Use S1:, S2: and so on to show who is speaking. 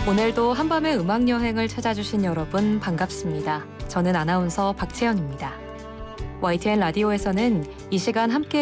S1: 오늘도 한밤의 음악 여행을 찾아주신 여러분 반갑습니다. 저는 아나운서 박채연입니다. YTN 라디오에서는 이 시간 함께